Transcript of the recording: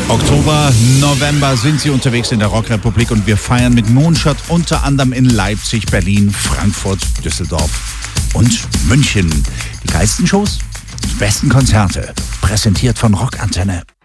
Oktober, November sind sie unterwegs in der Rockrepublik und wir feiern mit Moonshot unter anderem in Leipzig, Berlin, Frankfurt, Düsseldorf und München. Die geilsten Shows, die besten Konzerte, präsentiert von Rockantenne.